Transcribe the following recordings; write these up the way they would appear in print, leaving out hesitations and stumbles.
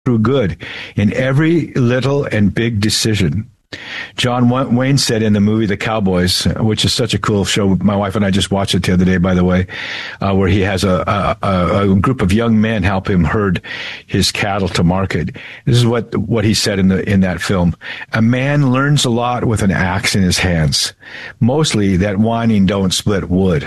through good in every little and big decision. John Wayne said in the movie The Cowboys, which is such a cool show. My wife and I just watched it the other day, by the way, where he has a group of young men help him herd his cattle to market. This is what he said in that film. A man learns a lot with an axe in his hands, mostly that whining don't split wood.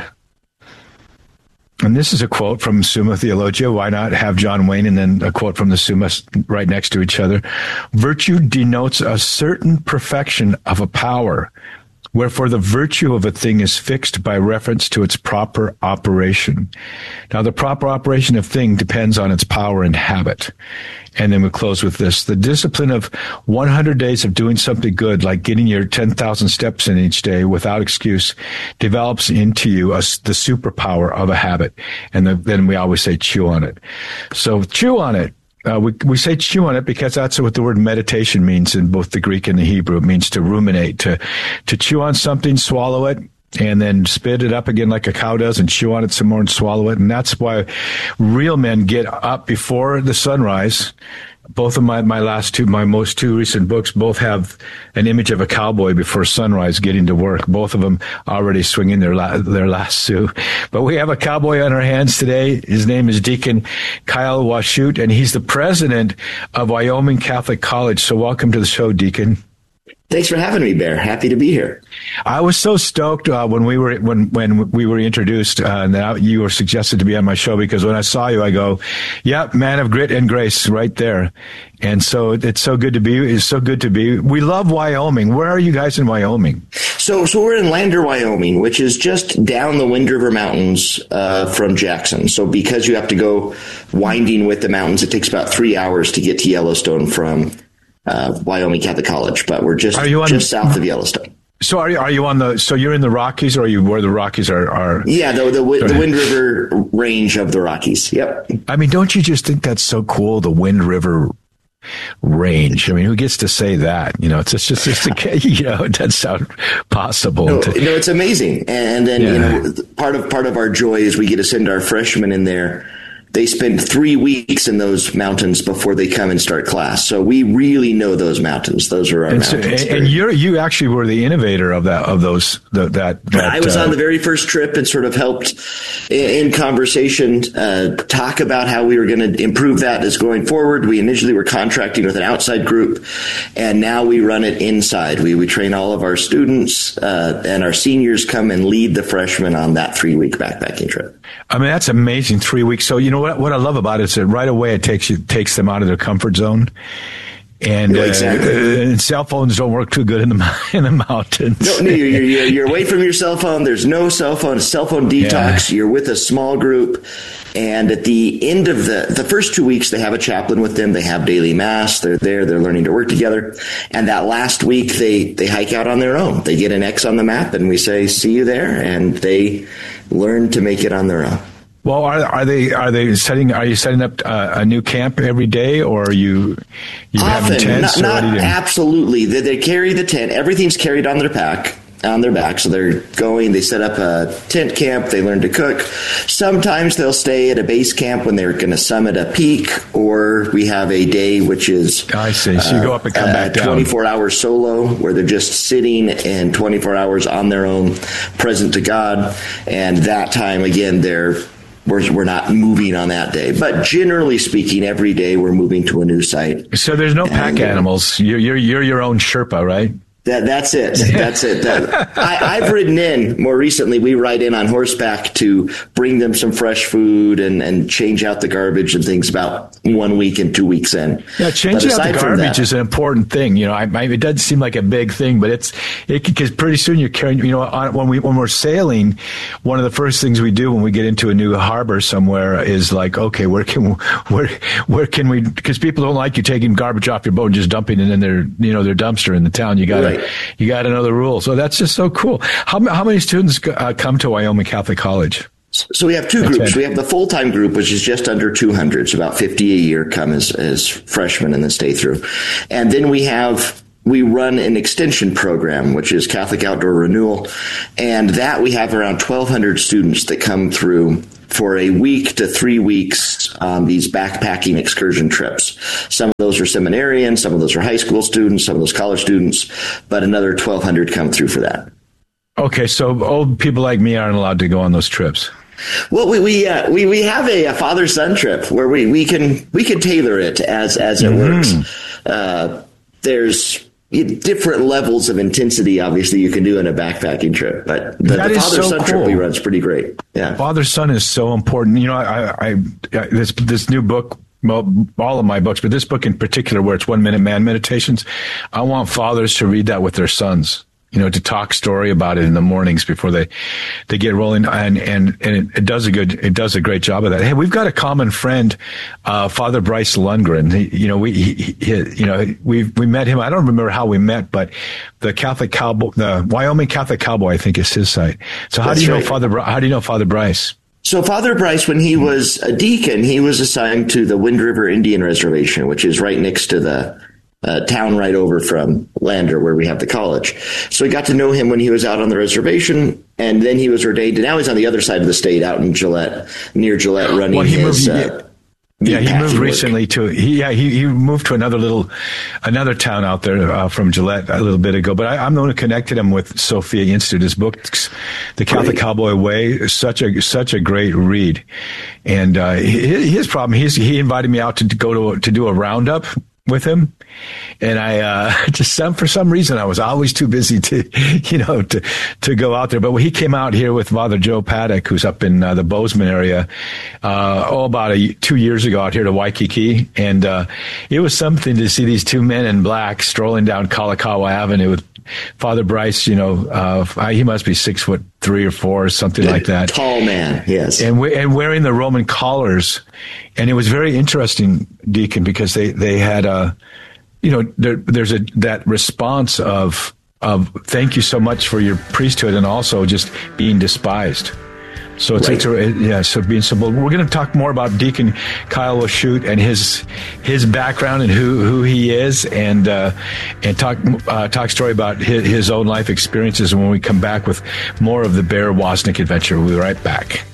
And this is a quote from Summa Theologia. Why not have John Wayne and then a quote from the Summa right next to each other? Virtue denotes a certain perfection of a power, wherefore the virtue of a thing is fixed by reference to its proper operation. Now, the proper operation of thing depends on its power and habit. And then we close with this. The discipline of 100 days of doing something good, like getting your 10,000 steps in each day without excuse, develops into you the superpower of a habit. And then we always say chew on it. So chew on it. We say chew on it because that's what the word meditation means in both the Greek and the Hebrew. It means to ruminate, to chew on something, swallow it, and then spit it up again like a cow does and chew on it some more and swallow it. And that's why real men get up before the sunrise. Both of my most two recent books both have an image of a cowboy before sunrise getting to work. Both of them already swinging their lasso. But we have a cowboy on our hands today. His name is Deacon Kyle Washut, and he's the president of Wyoming Catholic College. So welcome to the show, Deacon. Thanks for having me, Bear. Happy to be here. I was so stoked when we were introduced and you were suggested to be on my show, because when I saw you, I go, "Yeah, man of grit and grace, right there." And so it's so good to be. It's so good to be. We love Wyoming. Where are you guys in Wyoming? So we're in Lander, Wyoming, which is just down the Wind River Mountains from Jackson. So because you have to go winding with the mountains, it takes about 3 hours to get to Yellowstone from Wyoming Catholic College, but we're just south of Yellowstone. So are you on the? So you're in the Rockies, or are you where the Rockies are? Yeah, the Wind River range of the Rockies. Yep. I mean, don't you just think that's so cool? The Wind River range. I mean, who gets to say that? You know, it's just it doesn't sound possible. No, it's amazing. And then part of our joy is we get to send our freshmen in there. They spend 3 weeks in those mountains before they come and start class. So we really know those mountains. Those are our mountains. And you actually were the innovator of those. I was on the very first trip and sort of helped in conversation talk about how we were going to improve that as going forward. We initially were contracting with an outside group, and now we run it inside. We train all of our students, and our seniors come and lead the freshmen on that 3-week backpacking trip. I mean, that's amazing. 3 weeks. So, you know what I love about it is that right away it takes them out of their comfort zone. And, exactly. And cell phones don't work too good in the mountains. No, you're away from your cell phone. There's no cell phone detox. Yeah. You're with a small group. And at the end of the first 2 weeks, they have a chaplain with them. They have daily mass. They're there. They're learning to work together. And that last week, they hike out on their own. They get an X on the map, and we say, "See you there." And they learn to make it on their own. Well, are you setting up a new camp every day, or are you having tents? Not absolutely. They carry the tent. Everything's carried on their back. So they're going, they set up a tent camp, they learn to cook. Sometimes they'll stay at a base camp when they're going to summit a peak, or we have a day which is I see. So you go up and come back down. 24-hour solo, where they're just sitting and 24 hours on their own, present to God. And that time, again, we're not moving on that day, but generally speaking, every day we're moving to a new site. So there's no pack animals. You're your own Sherpa, right? That's it. I've ridden in more recently. We ride in on horseback to bring them some fresh food and change out the garbage and things about 1 week and 2 weeks in. Yeah, changing out the garbage is an important thing. You know, it doesn't seem like a big thing, but because pretty soon you're carrying. You know, when we're sailing, one of the first things we do when we get into a new harbor somewhere is like, okay, where can we? Because people don't like you taking garbage off your boat and just dumping it in their dumpster in the town. You got You got to know the rules. So that's just so cool. How many students come to Wyoming Catholic College? So we have two groups. We have the full-time group, which is just under 200. So about 50 a year come as freshmen and then stay through. And then we run an extension program, which is Catholic Outdoor Renewal. And that we have around 1,200 students that come through for a week to 3 weeks on these backpacking excursion trips. Some of those are seminarians, some of those are high school students, some of those college students, but another 1,200 come through for that. Okay, so old people like me aren't allowed to go on those trips. Well, we have a father-son trip where we can tailor it as it works. There's different levels of intensity, obviously, you can do in a backpacking trip, but the father-son trip we run is pretty great. Yeah, father-son is so important. You know, I this new book. Well, all of my books, but this book in particular, where it's 1 Minute Man Meditations, I want fathers to read that with their sons. You know, to talk story about it in the mornings before they get rolling, and it does a great job of that. Hey, we've got a common friend, Father Bryce Lundgren. We met him. I don't remember how we met, but the Wyoming Catholic Cowboy, I think, is his site. So how do you know Father Bryce? So Father Bryce, when he was a deacon, he was assigned to the Wind River Indian Reservation, which is right next to the town right over from Lander, where we have the college. So we got to know him when he was out on the reservation, and then he was ordained. And now he's on the other side of the state, out in Gillette, near Gillette, running he moved recently to he moved to another town out there from Gillette a little bit ago. But I'm the one who connected him with Sophia Institute. His books, The Catholic Cowboy Way, is such a great read. And his problem, he invited me out to do a roundup with him, and I for some reason I was always too busy to go out there. But when he came out here with Father Joe Paddock, who's up in the Bozeman area, about 2 years ago out here to Waikiki, and it was something to see these two men in black strolling down Kalakaua Avenue with Father Bryce. He must be 6'3" or 4" or something like that. Tall man, yes, and wearing the Roman collars. And it was very interesting, Deacon, because they had there's that response of thank you so much for your priesthood, and also just being despised. So it's so being simple. We're going to talk more about Deacon Kyle Washut and his background and who he is, and talk story about his own life experiences. And when we come back with more of the Bear Wozniak adventure, we'll be right back.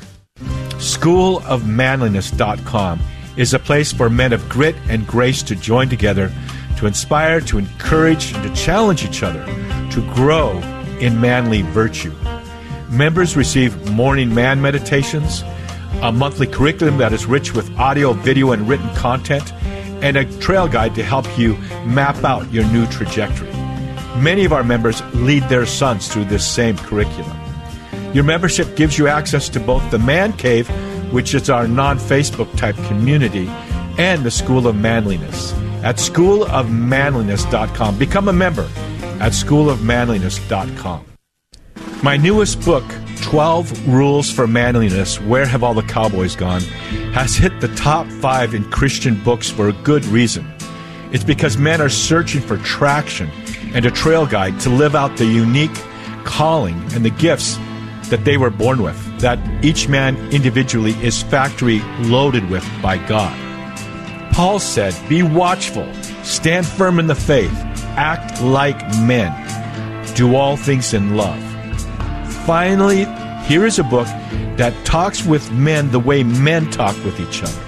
SchoolofManliness.com is a place for men of grit and grace to join together, to inspire, to encourage, and to challenge each other to grow in manly virtue. Members receive morning man meditations, a monthly curriculum that is rich with audio, video, and written content, and a trail guide to help you map out your new trajectory. Many of our members lead their sons through this same curriculum. Your membership gives you access to both the Man Cave, which is our non-Facebook type community, and the School of Manliness at schoolofmanliness.com. Become a member at schoolofmanliness.com. My newest book, 12 Rules for Manliness, Where Have All the Cowboys Gone?, has hit the top 5 in Christian books for a good reason. It's because men are searching for traction and a trail guide to live out the unique calling and the gifts that they were born with, that each man individually is factory loaded with by God. Paul said, be watchful, stand firm in the faith, act like men, do all things in love. Finally, here is a book that talks with men the way men talk with each other.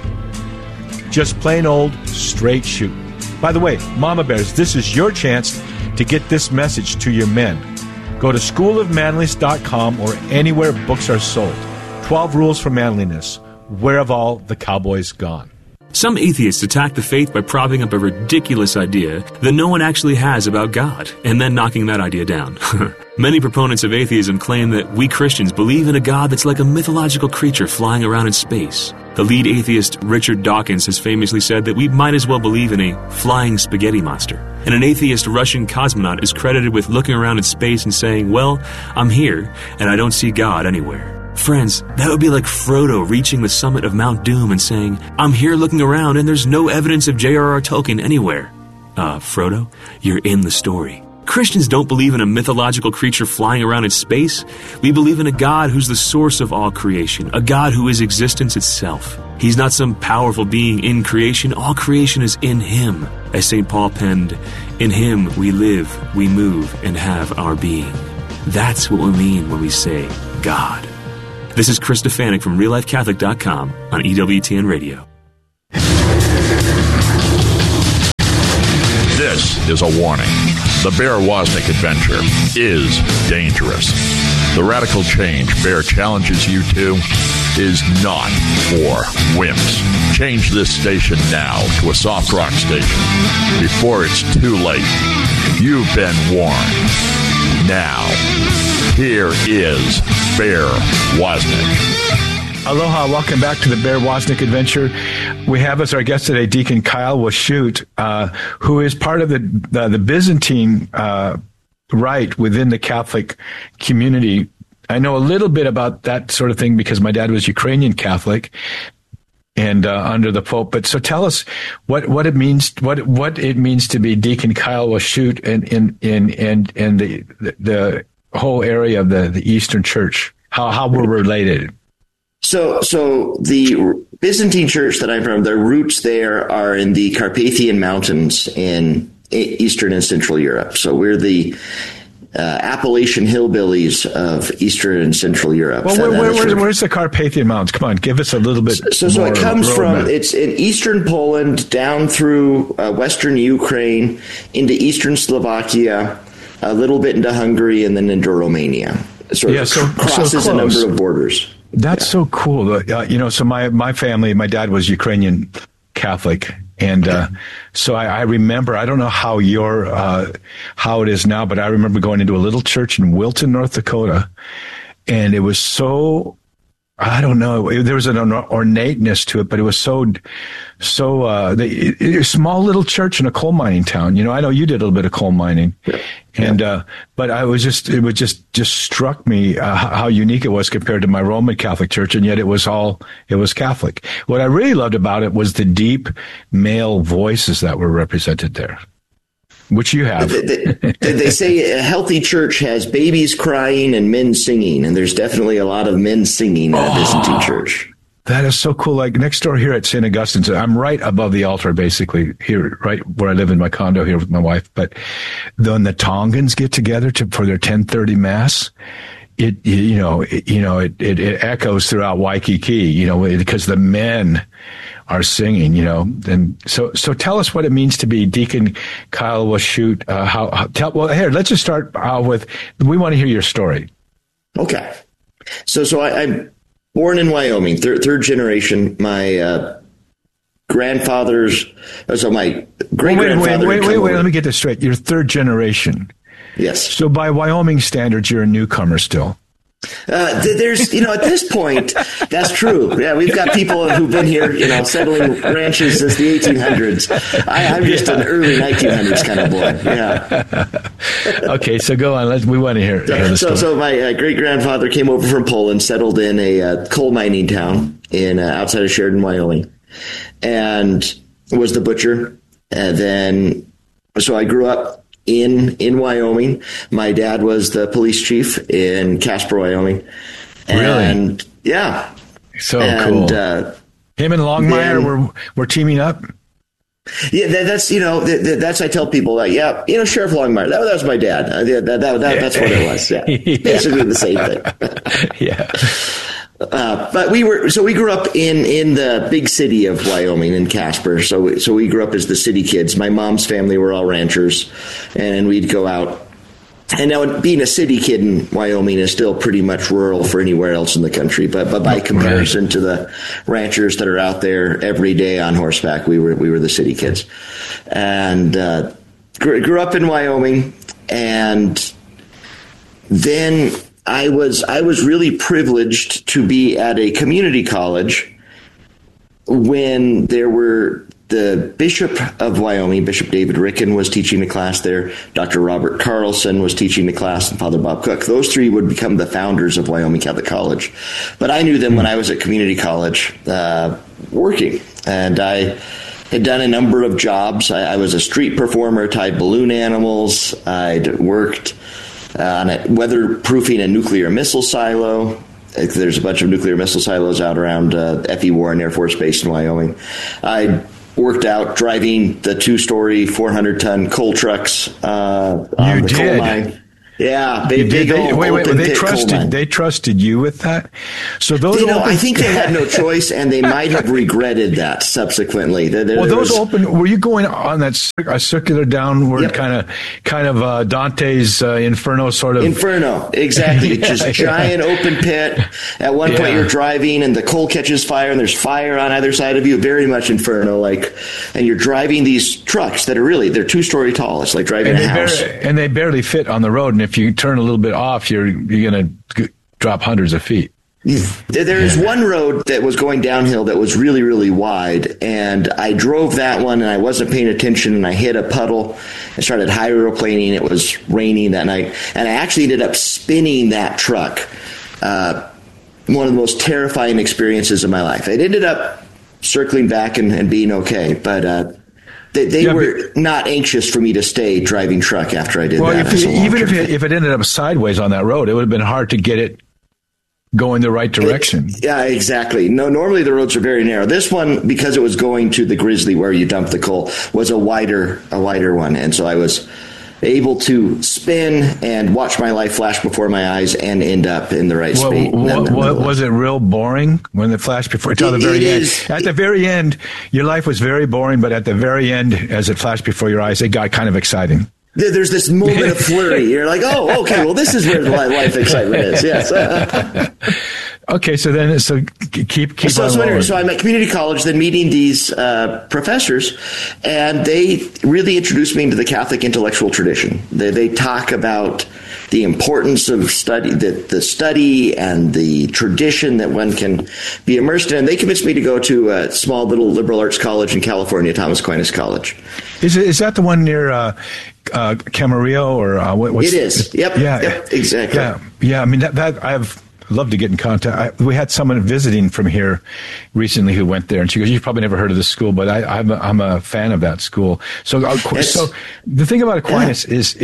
Just plain old straight shooting. By the way, Mama Bears, this is your chance to get this message to your men. Go to schoolofmanliness.com or anywhere books are sold. 12 Rules for Manliness. Where have all the cowboys gone? Some atheists attack the faith by propping up a ridiculous idea that no one actually has about God, and then knocking that idea down. Many proponents of atheism claim that we Christians believe in a God that's like a mythological creature flying around in space. The lead atheist, Richard Dawkins, has famously said that we might as well believe in a flying spaghetti monster. And an atheist Russian cosmonaut is credited with looking around in space and saying, well, I'm here, and I don't see God anywhere. Friends, that would be like Frodo reaching the summit of Mount Doom and saying, I'm here looking around and there's no evidence of J.R.R. Tolkien anywhere. Frodo, you're in the story. Christians don't believe in a mythological creature flying around in space. We believe in a God who's the source of all creation, a God who is existence itself. He's not some powerful being in creation. All creation is in Him. As St. Paul penned, in Him we live, we move, and have our being. That's what we mean when we say God. This is Chris Stefanik from RealLifeCatholic.com on EWTN Radio. This is a warning. The Bear Wozniak adventure is dangerous. The radical change Bear challenges you to is not for wimps. Change this station now to a soft rock station before it's too late. You've been warned. Now, here is Bear Wozniak. Aloha, welcome back to the Bear Wozniak Adventure. We have as our guest today Deacon Kyle Washut, who is part of the Byzantine rite within the Catholic community. I know a little bit about that sort of thing because my dad was Ukrainian Catholic and under the Pope. But so tell us what it means to be Deacon Kyle Washut in the whole area of the Eastern Church. How we're related. So the Byzantine Church that I'm from, their roots there are in the Carpathian Mountains in Eastern and Central Europe. So we're the Appalachian hillbillies of Eastern and Central Europe. Well, where's the Carpathian Mountains? Come on, give us a little bit. So it comes from, it's in Eastern Poland, down through Western Ukraine, into Eastern Slovakia, a little bit into Hungary, and then into Romania. So crosses a number of borders. That's so cool. So my family, my dad was Ukrainian Catholic. And so I remember, I don't know how how it is now, but I remember going into a little church in Wilton, North Dakota. And it was so, I don't know, there was an ornateness to it, but it was a small little church in a coal mining town. I know you did a little bit of coal mining. And, but it just struck me how unique it was compared to my Roman Catholic church. And yet it was Catholic. What I really loved about it was the deep male voices that were represented there, which you have. They say a healthy church has babies crying and men singing. And there's definitely a lot of men singing in a Byzantine church. That is so cool. Like next door here at St. Augustine's, I'm right above the altar, basically here, right where I live in my condo here with my wife. But when the Tongans get together for their 10:30 mass, it echoes throughout Waikiki, because the men are singing, and so tell us what it means to be Deacon Kyle Washut. Here, let's just start with, we want to hear your story. Okay. So I'm born in Wyoming, third generation. My grandfather's, so my great-grandfather. Wait, let me get this straight. You're third generation. Yes. So by Wyoming standards, you're a newcomer still. There's, at this point, that's true. Yeah, we've got people who've been here, settling ranches since the 1800s. I'm just an early 1900s kind of boy. Yeah. Okay, so go on. We want to hear the story. So my great-grandfather came over from Poland, settled in a coal mining town outside of Sheridan, Wyoming, and was the butcher. And then, so I grew up in Wyoming. My dad was the police chief in Casper, Wyoming. And really? Yeah. So cool. Him and Longmire were teaming up? Yeah, that's I tell people that. Yeah, Sheriff Longmire. That was my dad. That's what it was. Yeah, basically the same thing. Yeah. But we grew up in the big city of Wyoming in Casper. So we grew up as the city kids. My mom's family were all ranchers, and we'd go out. And now being a city kid in Wyoming is still pretty much rural for anywhere else in the country. But by comparison to the ranchers that are out there every day on horseback, we were the city kids. And grew up in Wyoming, and then I was really privileged to be at a community college when there were the Bishop of Wyoming, Bishop David Ricken, was teaching a class there. Dr. Robert Carlson was teaching a class, and Father Bob Cook. Those three would become the founders of Wyoming Catholic College. But I knew them when I was at community college working, and I had done a number of jobs. I was a street performer, tied balloon animals. I'd worked on weatherproofing a nuclear missile silo. There's a bunch of nuclear missile silos out around F.E. Warren Air Force Base in Wyoming. I worked out driving the 2-story, 400-ton coal trucks on the coal mine. Yeah, they trusted you with that. So those I think they had no choice, and they might have regretted that subsequently. Were you going on that circular downward kind of Dante's Inferno sort of? Inferno, exactly. Just giant open pit. At one point you're driving and the coal catches fire and there's fire on either side of you, very much Inferno like, and you're driving these trucks that are they're 2-story tall. It's like driving a house. And they barely fit on the road, and if you turn a little bit off, you're going to drop hundreds of feet. There's one road that was going downhill that was really, really wide, and I drove that one, and I wasn't paying attention, and I hit a puddle and started hydroplaning. It was raining that night, and I actually ended up spinning that truck. One of the most terrifying experiences of my life. It ended up circling back and being okay, but they were not anxious for me to stay driving truck after I did that. If it ended up sideways on that road, it would have been hard to get it going the right direction. Yeah, exactly. No, normally the roads are very narrow. This one, because it was going to the Grizzly where you dump the coal, was a wider one. And so I was able to spin and watch my life flash before my eyes and end up in the right space. Was it real boring when it flashed before? Until the very end. At the very end, your life was very boring, but at the very end, as it flashed before your eyes, it got kind of exciting. There's this moment of flurry. You're like, oh, okay, well, this is where the life excitement is. Yes. Okay, so keep so I'm at community college, then meeting these professors, and they really introduced me into the Catholic intellectual tradition. They talk about the importance of study, the study and the tradition that one can be immersed in. And they convinced me to go to a small little liberal arts college in California, Thomas Aquinas College. Is that the one near Camarillo or what's it is? Yep. Yep, exactly. Yeah. I mean that I've loved to get in contact. We had someone visiting from here recently who went there, and she goes, "You've probably never heard of this school, but I'm a fan of that school." So the thing about Aquinas is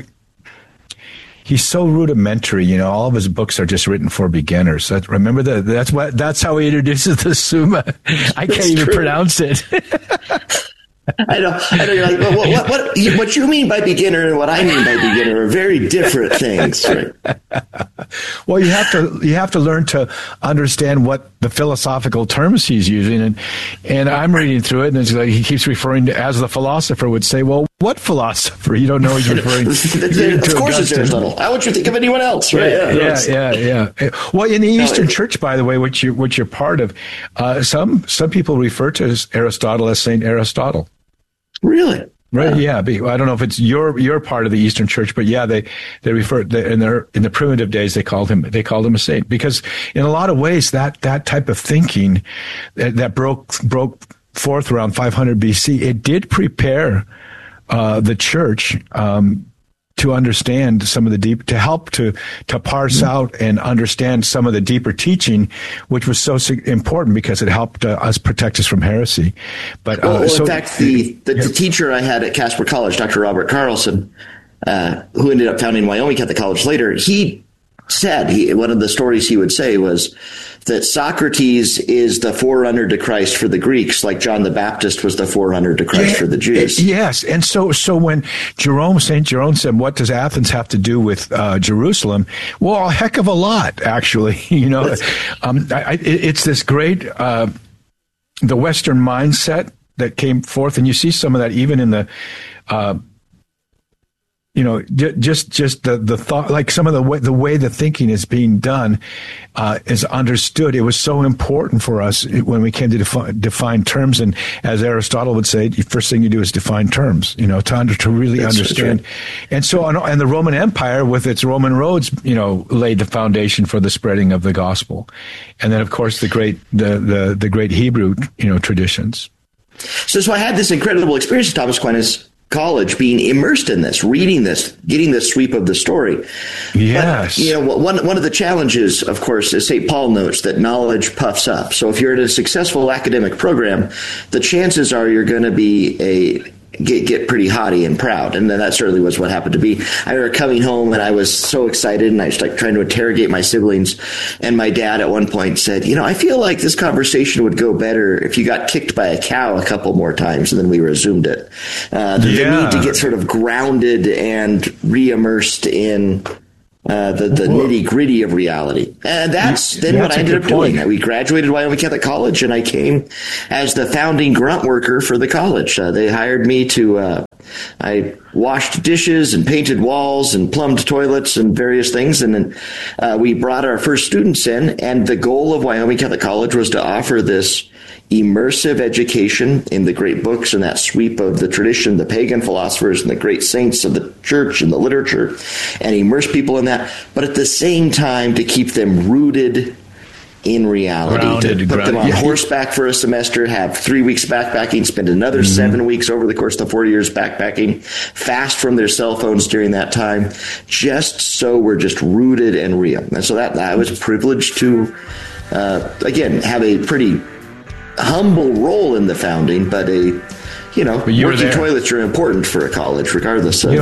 he's so rudimentary. All of his books are just written for beginners. Remember that's how he introduces the Summa. I can't even pronounce it. I know. You're like, well, what you mean by beginner and what I mean by beginner are very different things, right? Well, you have to learn to understand what the philosophical terms he's using, and I'm reading through it, and it's like he keeps referring to, as the philosopher would say, well, what philosopher? You don't know he's referring to. Of course, it's Aristotle. How would you think of anyone else, right? Yeah. Well, in the Eastern Church, by the way, which you're part of, some people refer to Aristotle as Saint Aristotle. Really? Right. Yeah. I don't know if it's your part of the Eastern Church, but yeah, they refer in the primitive days they called him a saint, because in a lot of ways that type of thinking that broke forth around 500 BC, it did prepare the church to understand some of to help to parse out and understand some of the deeper teaching, which was so important because it helped us protect us from heresy. But in fact, the teacher I had at Casper College, Dr. Robert Carlson, who ended up founding Wyoming Catholic College later, he said one of the stories he would say was that Socrates is the forerunner to Christ for the Greeks, like John the Baptist was the forerunner to Christ for the Jews. Yes, and so when Saint Jerome said, "What does Athens have to do with Jerusalem?" Well, a heck of a lot, actually. It's this great the Western mindset that came forth, and you see some of that even in the. Just the thought, like some of the way the thinking is being done is understood. It was so important for us when we came to define terms. And as Aristotle would say, the first thing you do is define terms, to really understand. And so, and the Roman Empire with its Roman roads, laid the foundation for the spreading of the gospel. And then, of course, the great Hebrew, traditions. So I had this incredible experience at Thomas Aquinas College, being immersed in this, reading this, getting this sweep of the story. Yes. But, one of the challenges, of course, as St. Paul notes, that knowledge puffs up. So if you're in a successful academic program, the chances are you're going to be get pretty haughty and proud. And then that certainly was what happened to me. I remember coming home and I was so excited and I was like trying to interrogate my siblings. And my dad at one point said, I feel like this conversation would go better if you got kicked by a cow a couple more times and then we resumed it. The need to get sort of grounded and re-immersed in the nitty gritty of reality. And that's what I ended up doing. We graduated Wyoming Catholic College and I came as the founding grunt worker for the college. They hired me to, I washed dishes and painted walls and plumbed toilets and various things. And then we brought our first students in, and the goal of Wyoming Catholic College was to offer this immersive education in the great books and that sweep of the tradition, the pagan philosophers and the great saints of the church and the literature, and immerse people in that, but at the same time to keep them rooted in reality, to put them on horseback for a semester, have 3 weeks backpacking, spend another 7 weeks over the course of the 4 years backpacking, fast from their cell phones during that time, just so we're just rooted and real. And so that I was privileged to, again, have a pretty humble role in the founding, but working toilets are important for a college, regardless of.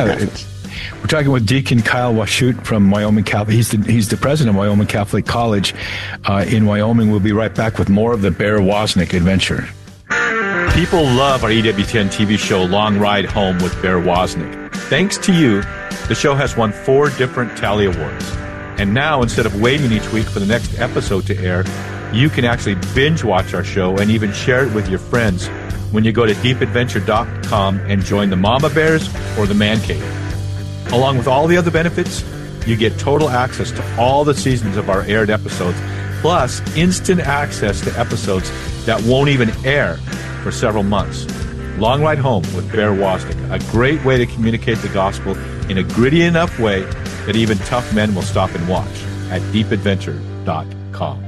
We're talking with Deacon Kyle Washut from Wyoming Catholic. He's the president of Wyoming Catholic College in Wyoming. We'll be right back with more of the Bear Wozniak adventure. People love our EWTN TV show, Long Ride Home with Bear Wozniak. Thanks to you, the show has won 4 different Tally Awards. And now, instead of waiting each week for the next episode to air, you can actually binge watch our show and even share it with your friends when you go to deepadventure.com and join the Mama Bears or the Man Cave. Along with all the other benefits, you get total access to all the seasons of our aired episodes, plus instant access to episodes that won't even air for several months. Long Ride Home with Bear Wozniak, a great way to communicate the gospel in a gritty enough way that even tough men will stop and watch at deepadventure.com.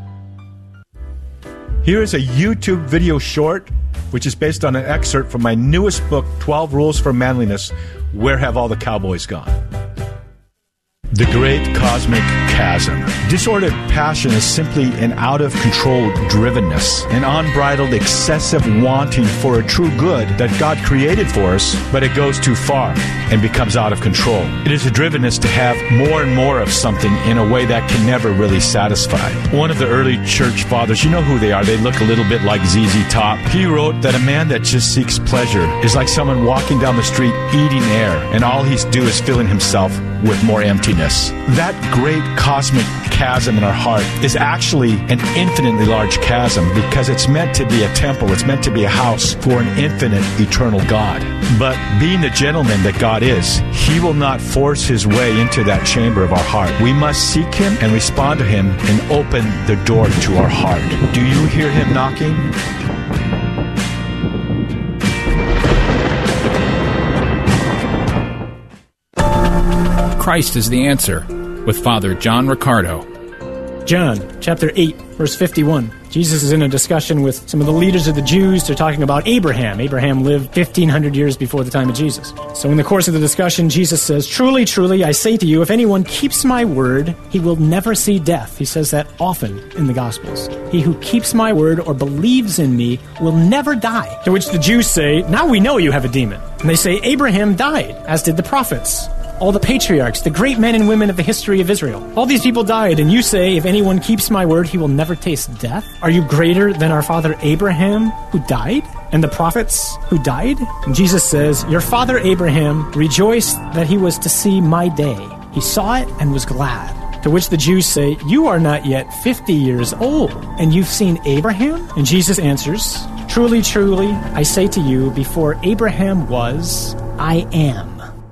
Here is a YouTube video short, which is based on an excerpt from my newest book, 12 Rules for Manliness, Where Have All the Cowboys Gone? The Great Cosmic Chasm. Disordered passion is simply an out-of-control drivenness, an unbridled, excessive wanting for a true good that God created for us, but it goes too far and becomes out of control. It is a drivenness to have more and more of something in a way that can never really satisfy. One of the early church fathers, you know who they are, they look a little bit like ZZ Top. He wrote that a man that just seeks pleasure is like someone walking down the street eating air, and all he's doing is filling himself with more emptiness. That great cosmic chasm in our heart is actually an infinitely large chasm because it's meant to be a temple. It's meant to be a house for an infinite, eternal God. But being the gentleman that God is, He will not force His way into that chamber of our heart. We must seek Him and respond to Him and open the door to our heart. Do you hear Him knocking? Christ is the answer, with Father John Riccardo. John, chapter 8, verse 51. Jesus is in a discussion with some of the leaders of the Jews. They're talking about Abraham. Abraham lived 1,500 years before the time of Jesus. So in the course of the discussion, Jesus says, "Truly, truly, I say to you, if anyone keeps my word, he will never see death." He says that often in the Gospels. "He who keeps my word or believes in me will never die." To which the Jews say, "Now we know you have a demon." And they say, "Abraham died, as did the prophets. All the patriarchs, the great men and women of the history of Israel. All these people died, and you say, if anyone keeps my word, he will never taste death? Are you greater than our father Abraham, who died? And the prophets who died?" And Jesus says, "Your father Abraham rejoiced that he was to see my day. He saw it and was glad." To which the Jews say, "You are not yet 50 years old, and you've seen Abraham?" And Jesus answers, "Truly, truly, I say to you, before Abraham was, I am."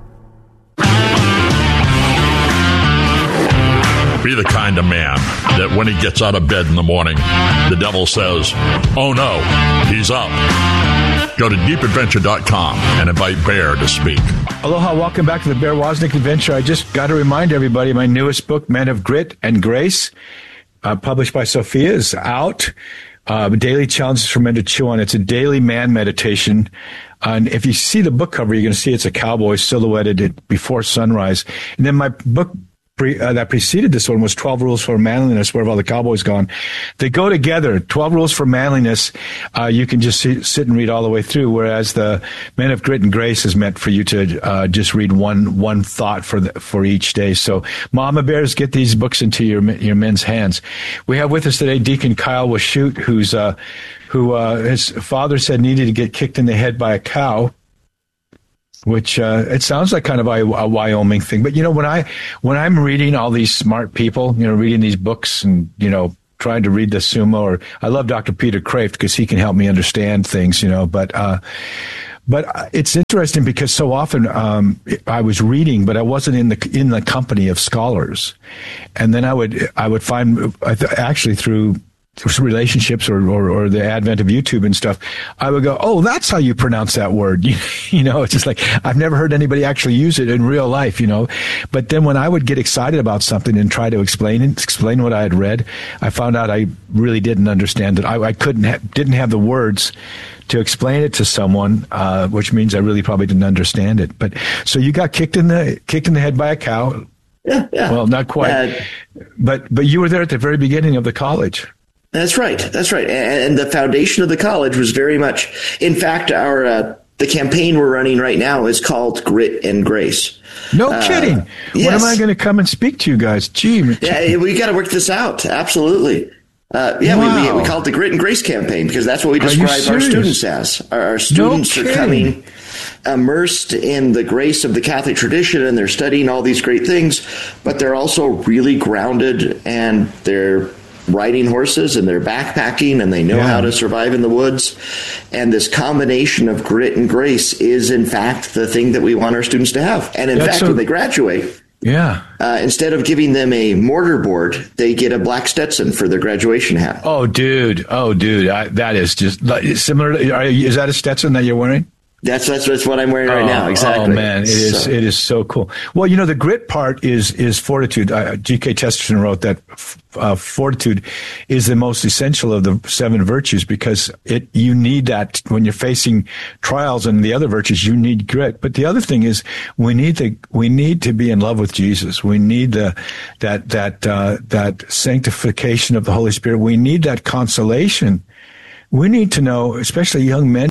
Be the kind of man that when he gets out of bed in the morning, the devil says, "Oh no, he's up." Go to deepadventure.com and invite Bear to speak. Aloha, welcome back to the Bear Wozniak Adventure. I just got to remind everybody, my newest book, Men of Grit and Grace, published by Sophia, is out. Daily Challenges for Men to Chew On. It's a daily man meditation. And if you see the book cover, you're going to see it's a cowboy silhouetted before sunrise. And then my book that preceded this one was 12 Rules for Manliness, where have all the cowboys gone? They go together. 12 Rules for Manliness, you can just sit and read all the way through, whereas the Men of Grit and Grace is meant for you to just read one thought for each day. So, Mama Bears, get these books into your men's hands. We have with us today Deacon Kyle Washut, who his father said needed to get kicked in the head by a cow. Which it sounds like kind of a Wyoming thing, but when I'm reading all these smart people, reading these books and trying to read the Summa, or I love Dr. Peter Kraft because he can help me understand things, but it's interesting because so often I was reading, but I wasn't in the company of scholars, and then I would find actually through relationships or the advent of YouTube and stuff, I would go, oh, that's how you pronounce that word. It's just like, I've never heard anybody actually use it in real life, But then when I would get excited about something and try to explain what I had read, I found out I really didn't understand it. I didn't have the words to explain it to someone, which means I really probably didn't understand it. But so you got kicked in the head by a cow. Yeah. Well, not quite, but you were there at the very beginning of the college. That's right. And the foundation of the college was very much, in fact, the campaign we're running right now is called Grit and Grace. No kidding. Yes. When am I going to come and speak to you guys? Gee. Yeah, we got to work this out. Absolutely. Wow. We call it the Grit and Grace campaign because that's what we describe our students as. Our students are coming immersed in the grace of the Catholic tradition, and they're studying all these great things, but they're also really grounded, and they're riding horses and they're backpacking and they know how to survive in the woods. And this combination of grit and grace is, in fact, the thing that we want our students to have. And in fact, when they graduate, instead of giving them a mortarboard, they get a black Stetson for their graduation hat. Oh, dude. That is just similar. Is that a Stetson that you're wearing? That's what I'm wearing right now. Exactly. Oh man, it is so cool. Well, the grit part is fortitude. G.K. Chesterton wrote that fortitude is the most essential of the 7 virtues because you need that when you're facing trials, and the other virtues you need grit. But the other thing is we need to be in love with Jesus. We need that sanctification of the Holy Spirit. We need that consolation. We need to know, especially young men.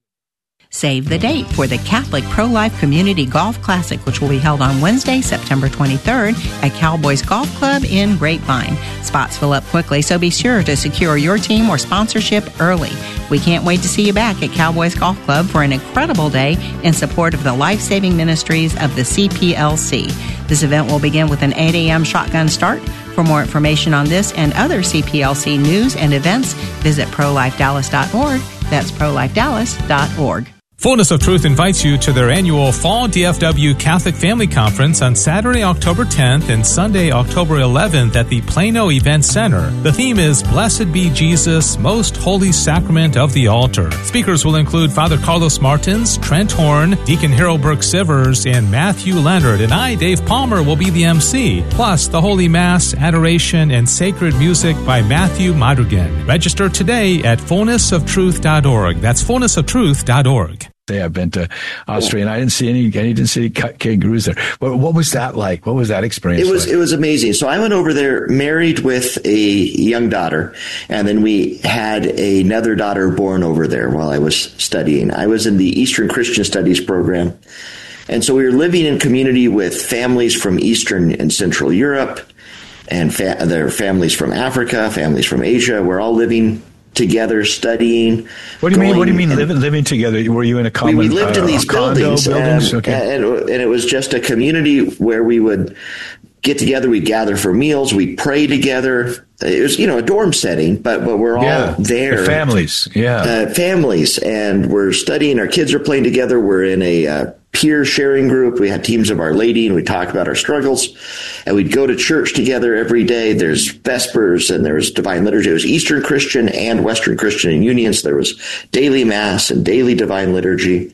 Save the date for the Catholic Pro-Life Community Golf Classic, which will be held on Wednesday, September 23rd at Cowboys Golf Club in Grapevine. Spots fill up quickly, so be sure to secure your team or sponsorship early. We can't wait to see you back at Cowboys Golf Club for an incredible day in support of the life-saving ministries of the CPLC. This event will begin with an 8 a.m. shotgun start. For more information on this and other CPLC news and events, visit prolifedallas.org. That's prolifedallas.org. Fullness of Truth invites you to their annual Fall DFW Catholic Family Conference on Saturday, October 10th and Sunday, October 11th at the Plano Event Center. The theme is Blessed be Jesus, Most Holy Sacrament of the Altar. Speakers will include Father Carlos Martins, Trent Horn, Deacon Harold Burke-Sivers, and Matthew Leonard, and I, Dave Palmer, will be the MC. Plus, the Holy Mass, adoration, and sacred music by Matthew Madrigan. Register today at fullnessoftruth.org. That's fullnessoftruth.org. I've been to Austria and I didn't see any kangaroos there. What was that like? What was that experience like? It was amazing. So I went over there married with a young daughter, and then we had another daughter born over there while I was studying. I was in the Eastern Christian Studies program. And so we were living in community with families from Eastern and Central Europe, and there are families from Africa, families from Asia. We're all living together, studying. What do you mean living together? Were you in a common? We lived in these buildings, okay. and it was just a community where we would get together. We'd gather for meals. We'd pray together. It was, a dorm setting, but we're all there. The families, families, and we're studying. Our kids are playing together. We're in a peer sharing group. We had teams of Our Lady, and we talked about our struggles. And we'd go to church together every day. There's Vespers, and there's Divine Liturgy. It was Eastern Christian and Western Christian in union. So there was daily Mass and daily Divine Liturgy.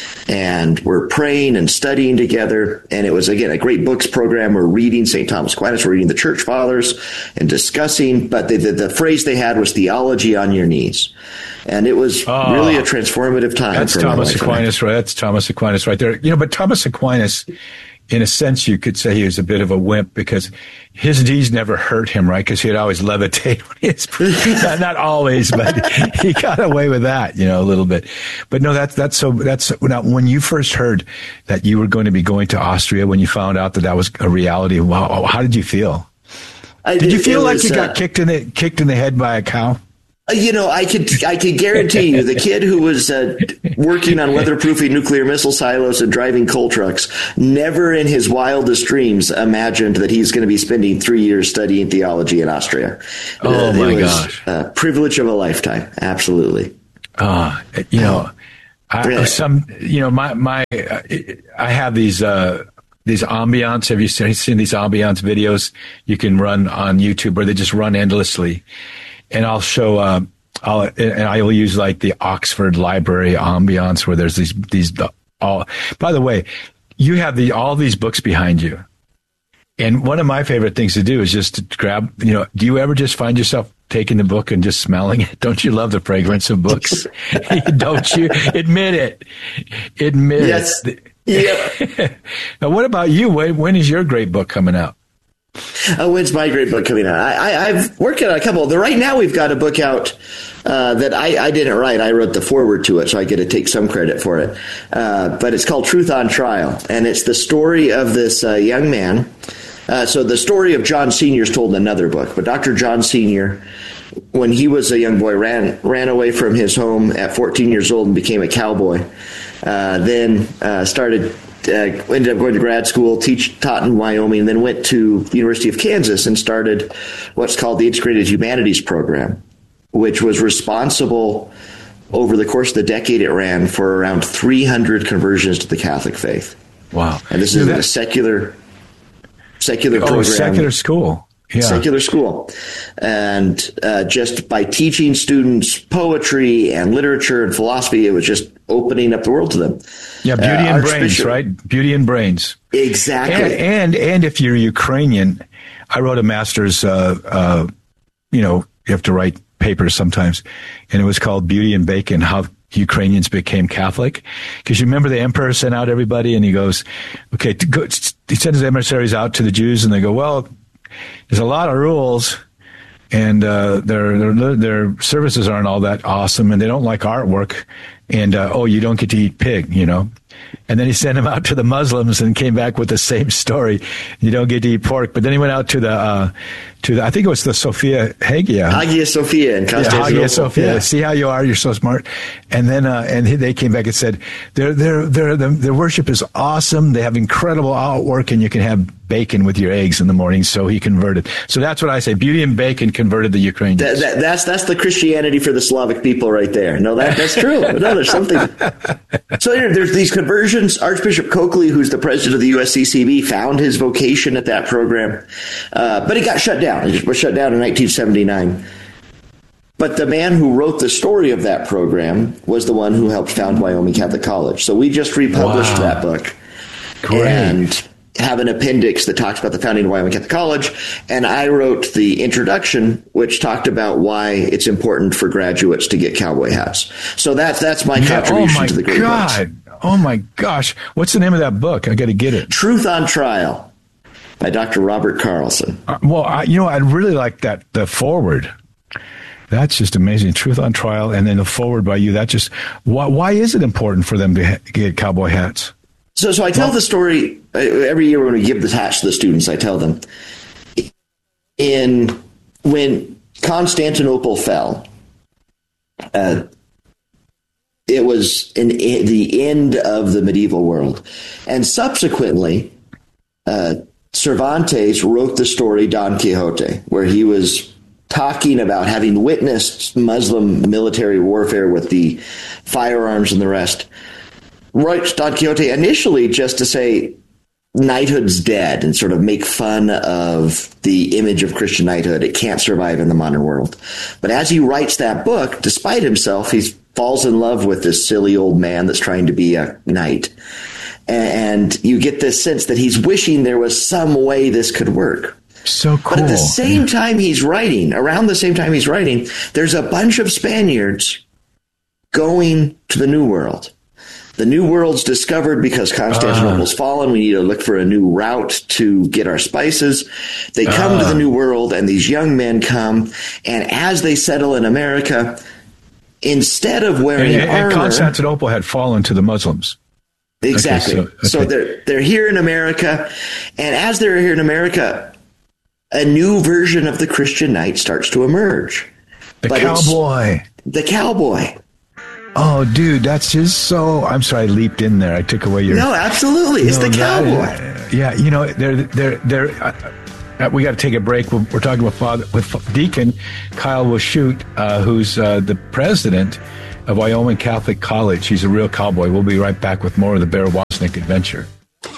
And we're praying and studying together. And it was, again, a great books program. We're reading St. Thomas Aquinas. We're reading the Church Fathers and discussing. But the phrase they had was theology on your knees. And it was really a transformative time. That's Thomas Aquinas, right? That's Thomas Aquinas right there. But Thomas Aquinas in a sense, you could say he was a bit of a wimp because his knees never hurt him, right? Because he'd always levitate. Not always, but he got away with that, a little bit. But no, that's now when you first heard that you were going to be going to Austria, when you found out that was a reality, wow, how did you feel? Did you feel like you got kicked in the head by a cow? I could guarantee you the kid who was working on weatherproofing nuclear missile silos and driving coal trucks never in his wildest dreams imagined that he's going to be spending 3 years studying theology in Austria. Oh my gosh. Privilege of a lifetime. Absolutely. I have these ambiance. Have you seen these ambiance videos you can run on YouTube where they just run endlessly? And I'll show, I will use like the Oxford Library ambiance where there's by the way, you have all these books behind you. And one of my favorite things to do is just to grab, do you ever just find yourself taking the book and just smelling it? Don't you love the fragrance of books? Don't you? Admit it. Yes. It. Yep. Now, what about you? When is your great book coming out? When's my great book coming out? I've worked on a couple. Right now, we've got a book out that I didn't write. I wrote the foreword to it, so I get to take some credit for it. But it's called Truth on Trial, and it's the story of this young man. So the story of John Sr. is told in another book, but Dr. John Sr., when he was a young boy, ran away from his home at 14 years old and became a cowboy. Then ended up going to grad school, taught in Wyoming, and then went to the University of Kansas and started what's called the Integrated Humanities Program, which was responsible over the course of the decade it ran for around 300 conversions to the Catholic faith. Wow. And this is a secular program. Secular school. Yeah. Secular school. And just by teaching students poetry and literature and philosophy, it was just opening up the world to them. Yeah, beauty and brains, right? Beauty and brains. Exactly. And if you're Ukrainian, I wrote a master's, you have to write papers sometimes, and it was called Beauty and Bacon, How Ukrainians Became Catholic. Because you remember the emperor sent out everybody, and he goes, okay, he sends his emissaries out to the Jews, and they go, well, there's a lot of rules, and their services aren't all that awesome, and they don't like artwork, and you don't get to eat pig, And then he sent him out to the Muslims and came back with the same story. You don't get to eat pork. But then he went out to the I think it was the Hagia Sophia in Constantinople. Hagia Sophia. Yeah. See how you are? You're so smart. And then they came back and said their worship is awesome. They have incredible artwork, and you can have bacon with your eggs in the morning. So he converted. So that's what I say. Beauty and bacon converted the Ukrainians. That's the Christianity for the Slavic people right there. No, that's true. No, there's something. So there's these conversions. Archbishop Coakley, who's the president of the USCCB, found his vocation at that program, but it got shut down. It was shut down in 1979. But the man who wrote the story of that program was the one who helped found Wyoming Catholic College. So we just republished that book. Great. And have an appendix that talks about the founding of Wyoming Catholic College. And I wrote the introduction, which talked about why it's important for graduates to get cowboy hats. So that's my contribution to the great books. Oh my gosh. What's the name of that book? I got to get it. Truth on Trial by Dr. Robert Carlson. I really like the foreword. That's just amazing. Truth on Trial, and then the foreword by you. That just why is it important for them to get cowboy hats? So I tell the story every year when we give the hats to the students. I tell them when Constantinople fell, it was the end of the medieval world, and subsequently, Cervantes wrote the story Don Quixote, where he was talking about having witnessed Muslim military warfare with the firearms and the rest. Writes Don Quixote initially just to say knighthood's dead and sort of make fun of the image of Christian knighthood. It can't survive in the modern world. But as he writes that book, despite himself, he falls in love with this silly old man that's trying to be a knight. And you get this sense that he's wishing there was some way this could work. So cool. But at the same time he's writing, there's a bunch of Spaniards going to the New World. the new world's discovered because Constantinople's fallen. We need to look for a new route to get our spices. They come to the new world, and these young men come, and as they settle in America, instead of wearing armor... And Constantinople had fallen to the Muslims. Exactly. Okay, so they're here in America, and as they're here in America, a new version of the Christian knight starts to emerge. The cowboy. The cowboy. Oh, dude, that's just so... I'm sorry, I leaped in there. I took away your... No, absolutely. It's the cowboy. Yeah, you know, we got to take a break. We're talking with Deacon Kyle Washut, who's the president of Wyoming Catholic College. He's a real cowboy. We'll be right back with more of the Bear Wozniak Adventure.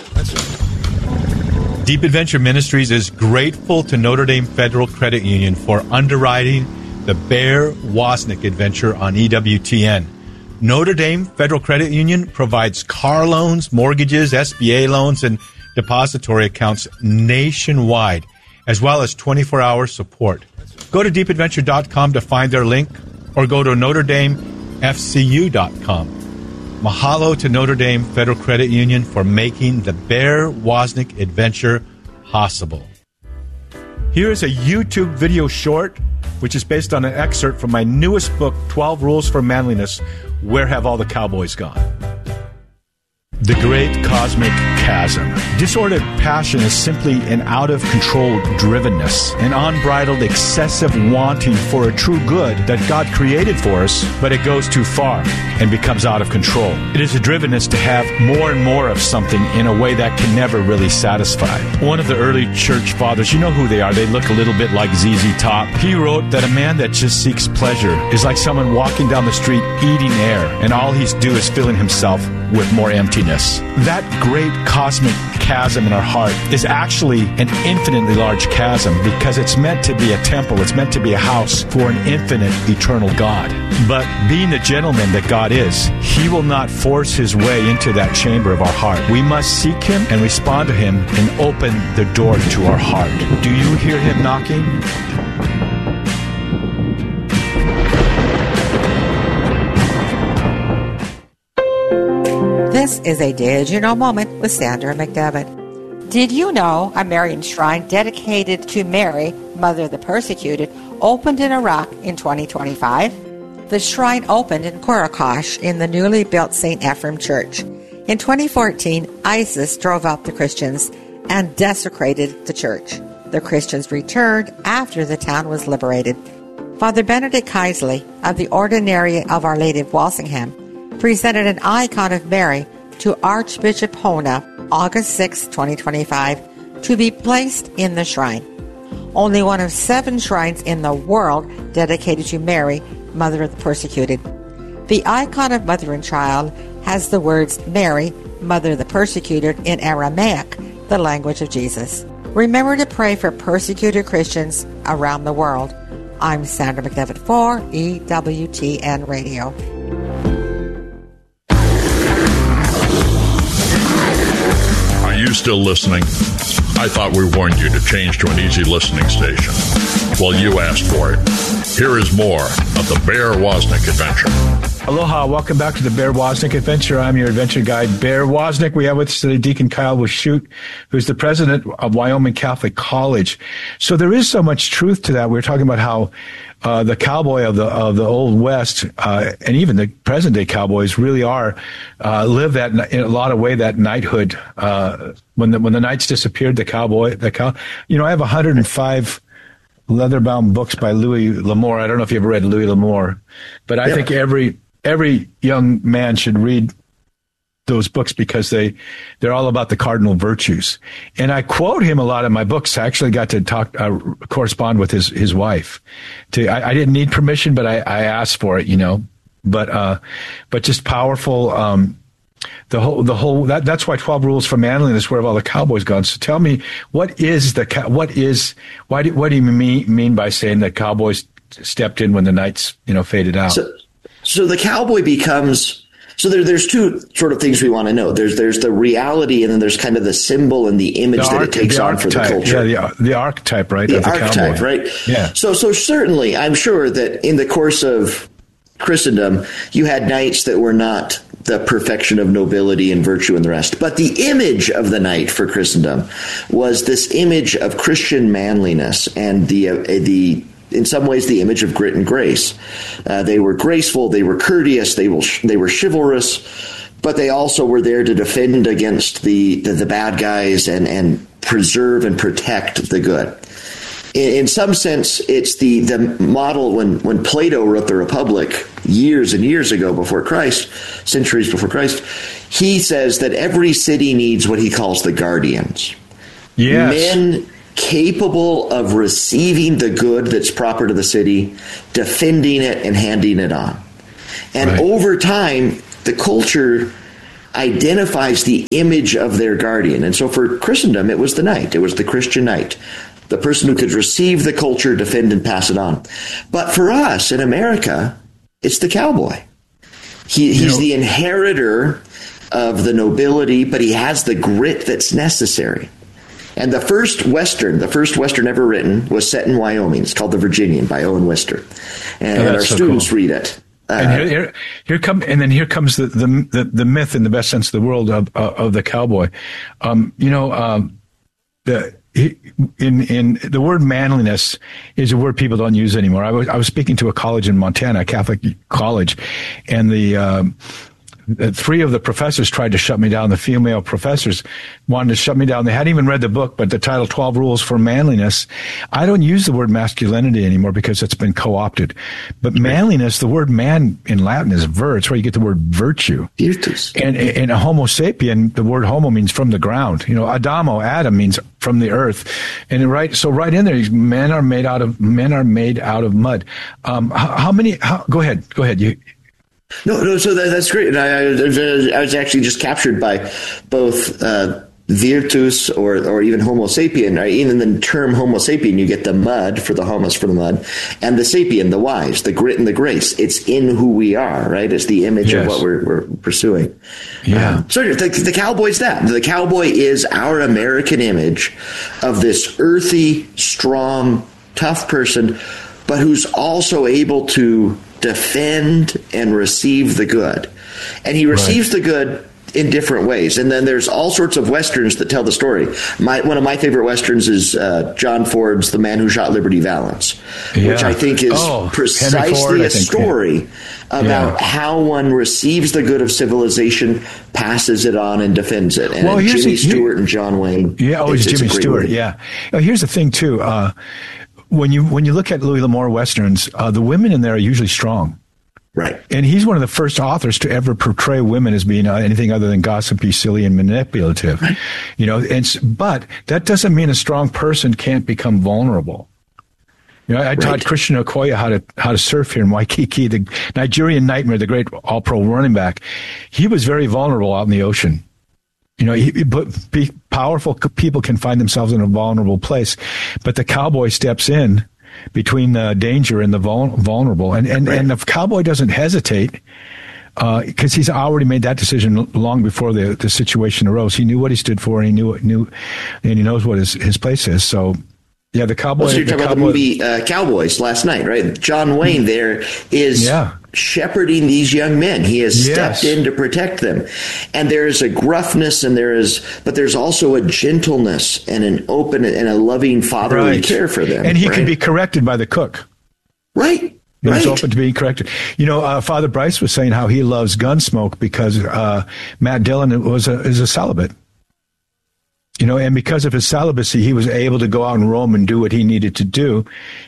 Deep Adventure Ministries is grateful to Notre Dame Federal Credit Union for underwriting the Bear Wozniak Adventure on EWTN. Notre Dame Federal Credit Union provides car loans, mortgages, SBA loans, and depository accounts nationwide, as well as 24-hour support. Go to deepadventure.com to find their link, or go to NotreDameFCU.com. Mahalo to Notre Dame Federal Credit Union for making the Bear Wozniak Adventure possible. Here is a YouTube video short, which is based on an excerpt from my newest book, 12 Rules for Manliness, Where Have All the Cowboys Gone? The Great Cosmic Chasm. Disordered passion is simply an out-of-control drivenness, an unbridled, excessive wanting for a true good that God created for us, but it goes too far and becomes out of control. It is a drivenness to have more and more of something in a way that can never really satisfy. One of the early church fathers, you know who they are, they look a little bit like ZZ Top. He wrote that a man that just seeks pleasure is like someone walking down the street eating air, and all he's do is filling himself with more emptiness. That great cosmic chasm in our heart is actually an infinitely large chasm because it's meant to be a temple. It's meant to be a house for an infinite, eternal God. But being the gentleman that God is, He will not force His way into that chamber of our heart. We must seek Him and respond to Him and open the door to our heart. Do you hear Him knocking? This is a Did You Know moment with Sandra McDevitt. Did you know a Marian shrine dedicated to Mary, Mother of the Persecuted, opened in Iraq in 2025? The shrine opened in Korakosh in the newly built St. Ephraim Church. In 2014, ISIS drove out the Christians and desecrated the church. The Christians returned after the town was liberated. Father Benedict Keisley of the Ordinary of Our Lady of Walsingham presented an icon of Mary to Archbishop Hona August 6, 2025, to be placed in the shrine. Only one of 7 shrines in the world dedicated to Mary, Mother of the Persecuted. The icon of Mother and Child has the words Mary, Mother of the Persecuted in Aramaic, the language of Jesus. Remember to pray for persecuted Christians around the world. I'm Sandra McDevitt for EWTN Radio. Are you still listening? I thought we warned you to change to an easy listening station. Well, you asked for it. Here is more of the Bear Wozniak Adventure. Aloha, welcome back to the Bear Wozniak Adventure. I'm your adventure guide, Bear Wozniak. We have with us today Deacon Kyle Washut, who's the president of Wyoming Catholic College. So there is so much truth to that. We were talking about how the cowboy of the Old West, and even the present day cowboys really are, live that in a lot of way, that knighthood. When the knights disappeared, I have 105 leather-bound books by Louis L'Amour. I don't know if you ever read Louis L'Amour, but I think every young man should read those books because they're all about the cardinal virtues. And I quote him a lot in my books. I actually got to correspond with his wife. I didn't need permission, but I asked for it, but just powerful. That's why 12 Rules for Manliness, Where Have All the Cowboys Gone? So tell me, why do you mean by saying that cowboys stepped in when the knights, faded out? So the cowboy becomes, there's two sort of things we want to know. There's the reality, and then there's kind of the symbol and the image that it takes on for the culture. Yeah, the archetype, right? The archetype, cowboy. Right? Yeah. So certainly, I'm sure that in the course of Christendom, you had knights that were not the perfection of nobility and virtue and the rest. But the image of the knight for Christendom was this image of Christian manliness and the in some ways the image of grit and grace. They were graceful, they were courteous, they were chivalrous, but they also were there to defend against the bad guys and preserve and protect the good. In some sense, it's the model when Plato wrote the Republic years and years ago before Christ, centuries before Christ, he says that every city needs what he calls the guardians. Yes. Men capable of receiving the good that's proper to the city, defending it, and handing it on. And over time, the culture identifies the image of their guardian. And so for Christendom, it was the knight. It was the Christian knight, the person who could receive the culture, defend, and pass it on. But for us in America, it's the cowboy. He's the inheritor of the nobility, but he has the grit that's necessary. And the first Western ever written was set in Wyoming. It's called The Virginian by Owen Wister. And our students read it. And here comes the myth in the best sense of the world of the cowboy. In the word manliness is a word people don't use anymore. I was speaking to a college in Montana, a Catholic college, and the three of the professors tried to shut me down. The female professors wanted to shut me down. They hadn't even read the book, but the title 12 Rules for Manliness. I don't use the word masculinity anymore because it's been co-opted. But manliness, the word man in Latin is vir. It's where you get the word virtue. Virtus. And a homo sapien, the word homo means from the ground. Adamo, Adam, means from the earth. And right in there, men are made out of mud. Go ahead. No. So that's great. And I was actually just captured by both virtus or even homo sapien. Right? Even the term homo sapien, you get the mud for the homos for the mud, and the sapien, the wise, the grit and the grace. It's in who we are, right? It's the image of what we're pursuing. Yeah. So the cowboy's that. The cowboy is our American image of this earthy, strong, tough person, but who's also able to defend and receive the good. And he receives the good in different ways. And then there's all sorts of Westerns that tell the story. One of my favorite Westerns is John Ford's The Man Who Shot Liberty Valance, which I think is precisely a story about how one receives the good of civilization, passes it on, and defends it. And Jimmy Stewart and John Wayne. Yeah, it's Jimmy Stewart, movie. Yeah. Here's the thing, too. When you look at Louis L'Amour Westerns, the women in there are usually strong. Right. And he's one of the first authors to ever portray women as being anything other than gossipy, silly, and manipulative. Right. But that doesn't mean a strong person can't become vulnerable. I taught Christian Okoye how to surf here in Waikiki, the Nigerian nightmare, the great all-pro running back. He was very vulnerable out in the ocean. Powerful people can find themselves in a vulnerable place, but the cowboy steps in between the danger and the vulnerable, and the cowboy doesn't hesitate because he's already made that decision long before the situation arose. He knew what he stood for, and he knew, and he knows what his place is. So. Yeah, the cowboy. Well, so you're talking about the movie Cowboys last night, right? John Wayne there is shepherding these young men. He has stepped in to protect them, and there is a gruffness, but there's also a gentleness and an open and a loving fatherly care for them. And he can be corrected by the cook. Right. He's open to being corrected. Father Bryce was saying how he loves Gunsmoke because Matt Dillon is a celibate. And because of his celibacy, he was able to go out and roam and do what he needed to do.